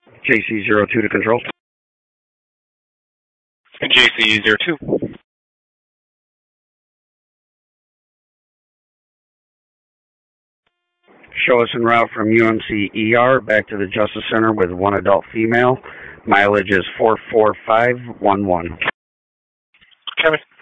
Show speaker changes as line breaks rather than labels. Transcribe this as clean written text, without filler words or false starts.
JC02 to control.
JC02.
Show us en route from UMC ER back to the Justice Center with one adult female. Mileage is 44511.
Kevin.